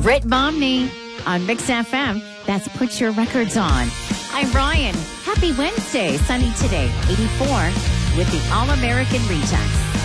Rit Momney on Mix FM. That's Put Your Records On. I'm Ryan. Happy Wednesday. Sunny today. 84 with the All-American Rejects.